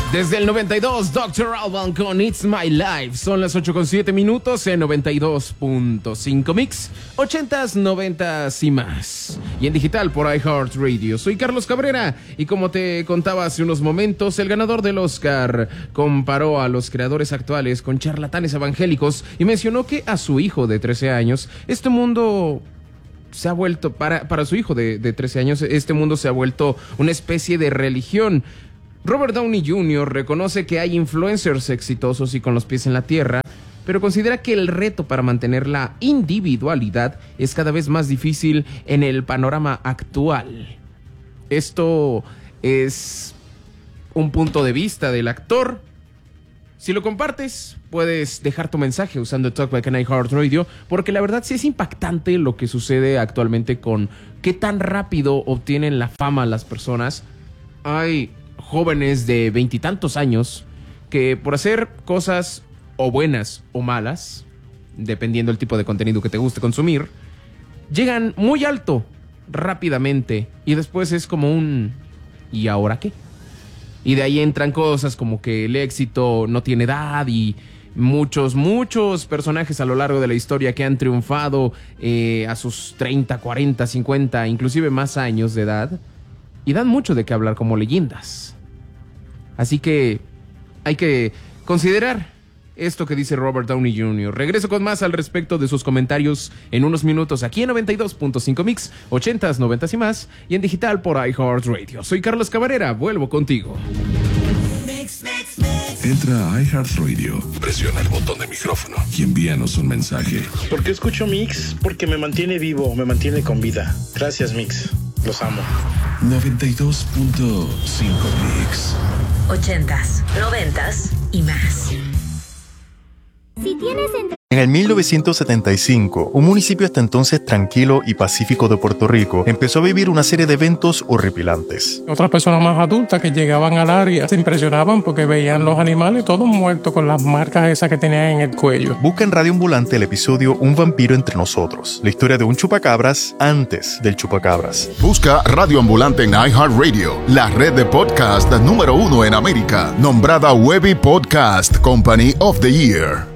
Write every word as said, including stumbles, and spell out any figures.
Desde el noventa y dos, doctor Alban con It's My Life. Son las ocho con siete minutos en noventa y dos punto cinco Mix, ochentas, noventas y más. Y en digital por iHeartRadio. Soy Carlos Cabrera y como te contaba hace unos momentos, el ganador del Oscar comparó a los creadores actuales con charlatanes evangélicos y mencionó que a su hijo de trece años, este mundo se ha vuelto, para, para su hijo de, de trece años, este mundo se ha vuelto una especie de religión. Robert Downey junior reconoce que hay influencers exitosos y con los pies en la tierra, pero considera que el reto para mantener la individualidad es cada vez más difícil en el panorama actual. Esto es un punto de vista del actor. Si lo compartes, puedes dejar tu mensaje usando Talkback en iHeartRadio, porque la verdad sí es impactante lo que sucede actualmente con qué tan rápido obtienen la fama las personas. Hay jóvenes de veintitantos años que por hacer cosas o buenas o malas, dependiendo del tipo de contenido que te guste consumir, llegan muy alto rápidamente y después es como un ¿y ahora qué? Y de ahí entran cosas como que el éxito no tiene edad y muchos, muchos personajes a lo largo de la historia que han triunfado eh, a sus treinta, cuarenta, cincuenta, inclusive más años de edad, y dan mucho de qué hablar como leyendas. Así que hay que considerar esto que dice Robert Downey junior Regreso con más al respecto de sus comentarios en unos minutos aquí en noventa y dos punto cinco Mix, ochentas, noventas y más, y en digital por iHeartRadio. Soy Carlos Cabrera, vuelvo contigo. Entra a iHeartRadio, presiona el botón de micrófono y envíanos un mensaje. ¿Por qué escucho Mix? Porque me mantiene vivo, me mantiene con vida. Gracias, Mix. Los amo. noventa y dos punto cinco Mix. Ochentas, noventas y más. Si tienes entre... En el mil novecientos setenta y cinco, un municipio hasta entonces tranquilo y pacífico de Puerto Rico empezó a vivir una serie de eventos horripilantes. Otras personas más adultas que llegaban al área se impresionaban porque veían los animales todos muertos con las marcas esas que tenían en el cuello. Busca en Radio Ambulante el episodio Un vampiro entre nosotros, la historia de un chupacabras antes del chupacabras. Busca Radio Ambulante en iHeartRadio, la red de podcast número uno en América, nombrada Webby Podcast Company of the Year.